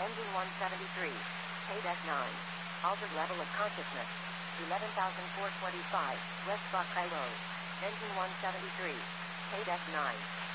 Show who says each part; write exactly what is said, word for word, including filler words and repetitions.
Speaker 1: Engine one seventy-three. K-Deck nine. Altered level of consciousness. eleven thousand four hundred twenty-five. West Buckeye Road. Engine one seventy-three. K-Deck nine.